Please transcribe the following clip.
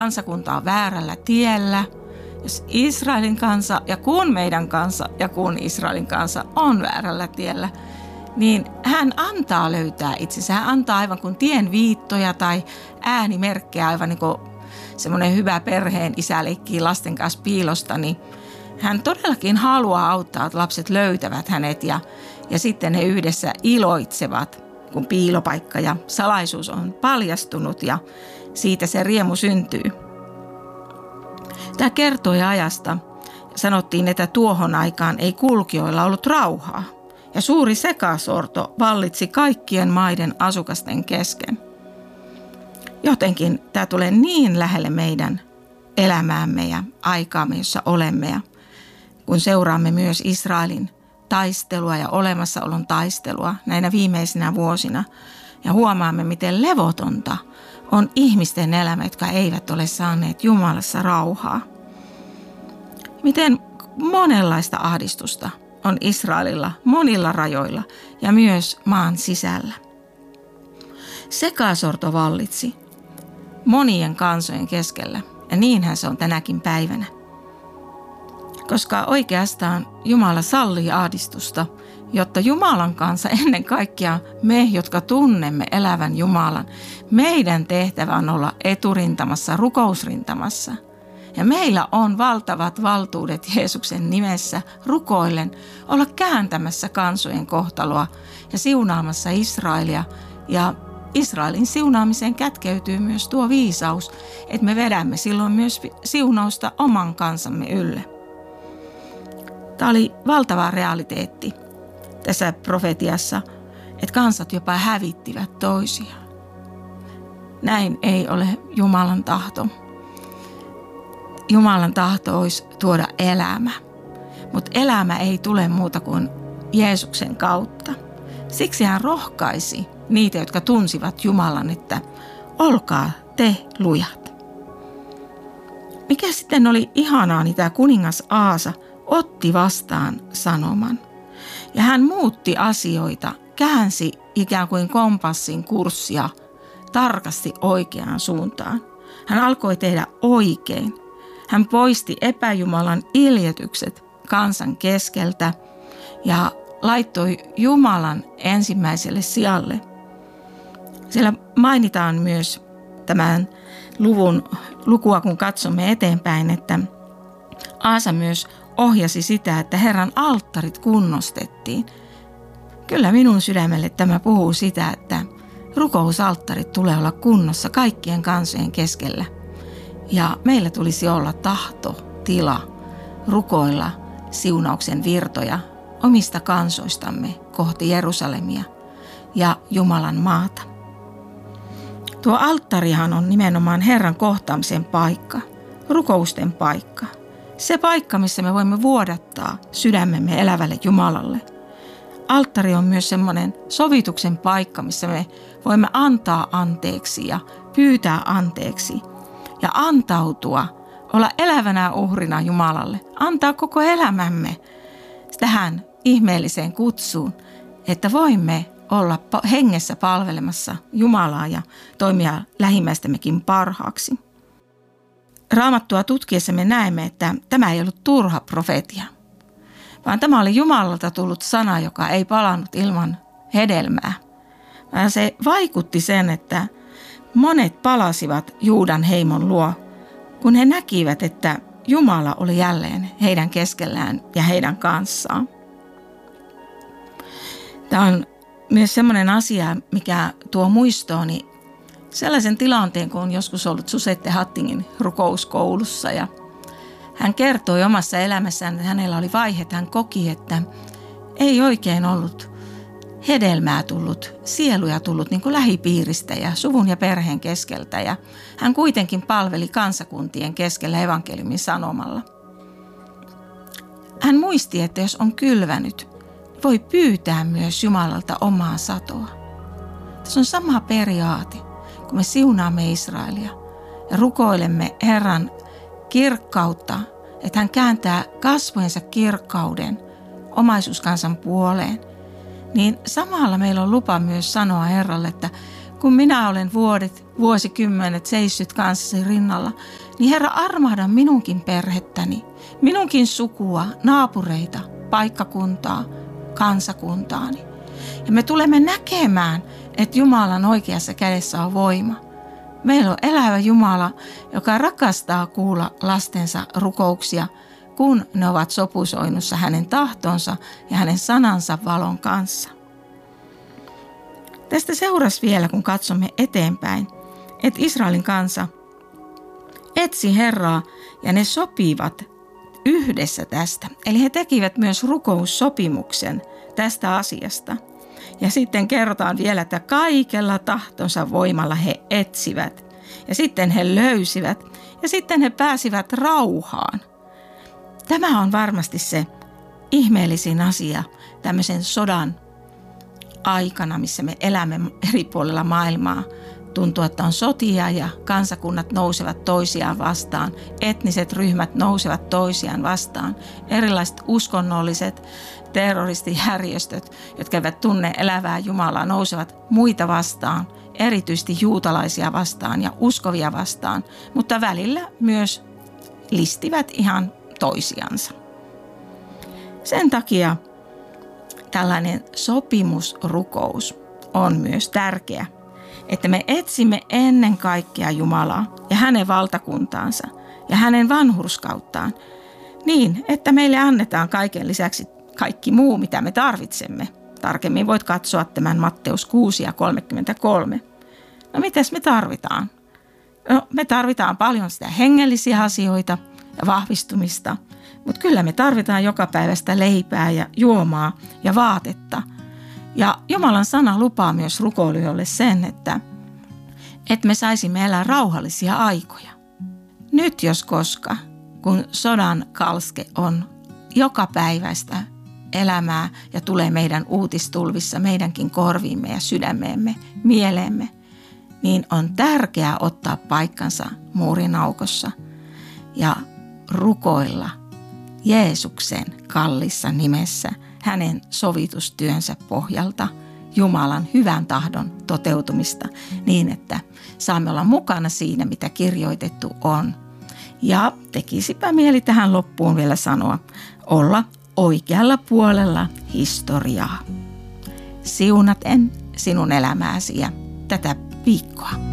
kansakunta on väärällä tiellä, jos Israelin kansa ja kun meidän kansa ja kun Israelin kansa on väärällä tiellä, niin hän antaa löytää itsensä. Hän antaa aivan kuin tien viittoja tai äänimerkkejä, aivan niin kuin semmoinen hyvä perheen isä leikkii lasten kanssa piilosta, niin hän todellakin haluaa auttaa, että lapset löytävät hänet ja sitten he yhdessä iloitsevat, kun piilopaikka ja salaisuus on paljastunut ja siitä se riemu syntyy. Tämä kertoi ajasta. Sanottiin, että tuohon aikaan ei kulkijoilla ollut rauhaa ja suuri sekasorto vallitsi kaikkien maiden asukasten kesken. Jotenkin tämä tulee niin lähelle meidän elämäämme ja aikaamme, jossa olemme ja kun seuraamme myös Israelin taistelua ja olemassaolon taistelua näinä viimeisinä vuosina ja huomaamme, miten levotonta on ihmisten elämä, jotka eivät ole saaneet Jumalassa rauhaa. Miten monenlaista ahdistusta on Israelilla monilla rajoilla ja myös maan sisällä. Sekasorto vallitsi monien kansojen keskellä ja niinhän se on tänäkin päivänä. Koska oikeastaan Jumala sallii ahdistusta, jotta Jumalan kanssa ennen kaikkea me, jotka tunnemme elävän Jumalan, meidän tehtävä on olla eturintamassa, rukousrintamassa. Ja meillä on valtavat valtuudet Jeesuksen nimessä rukoillen olla kääntämässä kansojen kohtaloa ja siunaamassa Israelia. Ja Israelin siunaamiseen kätkeytyy myös tuo viisaus, että me vedämme silloin myös siunausta oman kansamme ylle. Tämä oli valtava realiteetti tässä profetiassa, että kansat jopa hävittivät toisiaan. Näin ei ole Jumalan tahto. Jumalan tahto olisi tuoda elämä, mutta elämä ei tule muuta kuin Jeesuksen kautta. Siksi hän rohkaisi niitä, jotka tunsivat Jumalan, että olkaa te lujat. Mikä sitten oli ihanaa, niin tämä kuningas Aasa otti vastaan sanoman. Ja hän muutti asioita, käänsi ikään kuin kompassin kurssia tarkasti oikeaan suuntaan. Hän alkoi tehdä oikein. Hän poisti epäjumalan iljetykset kansan keskeltä ja laittoi Jumalan ensimmäiselle sijalle. Siellä mainitaan myös tämän lukua, kun katsomme eteenpäin, että Aasa myös ohjasi sitä, että Herran alttarit kunnostettiin. Kyllä minun sydämelle tämä puhuu sitä, että rukousalttarit tulee olla kunnossa kaikkien kansojen keskellä. Ja meillä tulisi olla tahtotila rukoilla siunauksen virtoja omista kansoistamme kohti Jerusalemia ja Jumalan maata. Tuo alttarihan on nimenomaan Herran kohtaamisen paikka, rukousten paikka. Se paikka, missä me voimme vuodattaa sydämemme elävälle Jumalalle. Alttari on myös semmoinen sovituksen paikka, missä me voimme antaa anteeksi ja pyytää anteeksi ja antautua, olla elävänä uhrina Jumalalle, antaa koko elämämme tähän ihmeelliseen kutsuun, että voimme olla hengessä palvelemassa Jumalaa ja toimia lähimmäistämmekin parhaaksi. Raamattua tutkiessa me näemme, että tämä ei ollut turha profetia, vaan tämä oli Jumalalta tullut sana, joka ei palannut ilman hedelmää. Vaan se vaikutti sen, että monet palasivat Juudan heimon luo, kun he näkivät, että Jumala oli jälleen heidän keskellään ja heidän kanssaan. Tämä on myös sellainen asia, mikä tuo muistooni sellaisen tilanteen, kun on joskus ollut Susette Hattingin rukouskoulussa. Ja hän kertoi omassa elämässään, että hänellä oli vaihe, että hän koki, että ei oikein ollut hedelmää tullut, sieluja tullut niin kuin lähipiiristä ja suvun ja perheen keskeltä. Ja hän kuitenkin palveli kansakuntien keskellä evankeliumin sanomalla. Hän muisti, että jos on kylvänyt, voi pyytää myös Jumalalta omaa satoa. Tässä on sama periaate, kun me siunaamme Israelia ja rukoilemme Herran kirkkautta, että hän kääntää kasvojensa kirkkauden omaisuuskansan puoleen, niin samalla meillä on lupa myös sanoa Herralle, että kun minä olen vuosikymmenet seissyt kanssasi rinnalla, niin Herra, armahda minunkin perhettäni, minunkin sukua, naapureita, paikkakuntaa, kansakuntaani. Ja me tulemme näkemään, että Jumalan oikeassa kädessä on voima. Meillä on elävä Jumala, joka rakastaa kuulla lastensa rukouksia, kun ne ovat sopusoinnussa hänen tahtonsa ja hänen sanansa valon kanssa. Tästä seurasi vielä, kun katsomme eteenpäin, että Israelin kansa etsi Herraa ja ne sopivat yhdessä tästä. Eli he tekivät myös rukoussopimuksen tästä asiasta. Ja sitten kerrotaan vielä, että kaikella tahtonsa voimalla he etsivät. Ja sitten he löysivät ja sitten he pääsivät rauhaan. Tämä on varmasti se ihmeellisin asia tämmöisen sodan aikana, missä me elämme eri puolilla maailmaa. Tuntuu, että on sotia ja kansakunnat nousevat toisiaan vastaan, etniset ryhmät nousevat toisiaan vastaan, erilaiset uskonnolliset terroristijärjestöt, jotka eivät tunne elävää Jumalaa, nousevat muita vastaan, erityisesti juutalaisia vastaan ja uskovia vastaan, mutta välillä myös listivät ihan toisiansa. Sen takia tällainen sopimusrukous on myös tärkeä, että me etsimme ennen kaikkea Jumalaa ja hänen valtakuntaansa ja hänen vanhurskauttaan niin, että meille annetaan kaiken lisäksi kaikki muu, mitä me tarvitsemme. Tarkemmin voit katsoa tämän Matteus 6 ja 33. No mitäs me tarvitaan? No me tarvitaan paljon sitä hengellisiä asioita ja vahvistumista, mutta kyllä me tarvitaan joka päivästä leipää ja juomaa ja vaatetta. Ja Jumalan sana lupaa myös rukoilijoille sen, että me saisimme elää rauhallisia aikoja. Nyt jos koska, kun sodan kalske on joka päiväistä elämää ja tulee meidän uutistulvissa, meidänkin korviimme ja sydämeemme, mieleemme, niin on tärkeää ottaa paikkansa muurin aukossa ja rukoilla Jeesuksen kallissa nimessä hänen sovitustyönsä pohjalta Jumalan hyvän tahdon toteutumista niin, että saamme olla mukana siinä, mitä kirjoitettu on. Ja tekisipä mieli tähän loppuun vielä sanoa, olla oikealla puolella historiaa. Siunaten sinun elämääsi ja tätä viikkoa.